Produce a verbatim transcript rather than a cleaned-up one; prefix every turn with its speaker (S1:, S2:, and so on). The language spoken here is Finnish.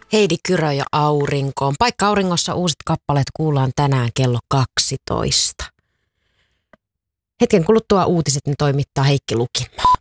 S1: Heidi Kyrö ja Aurinkoon. Paikka Auringossa uusit kappaleet kuullaan tänään kello kaksitoista. Hetken kuluttua uutiset ne toimittaa Heikki Lukinmaa.